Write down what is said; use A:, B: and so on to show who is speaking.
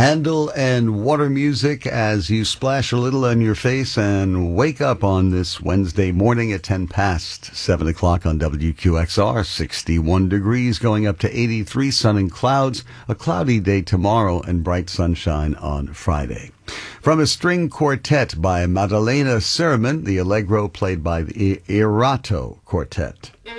A: Handle and water music as you splash a little on your face and wake up on this Wednesday morning at 10 past 7 o'clock on WQXR. 61 degrees going up to 83, sun and clouds, a cloudy day tomorrow and bright sunshine on Friday. From a string quartet by Maddalena Sermon, the Allegro played by the Irato Quartet.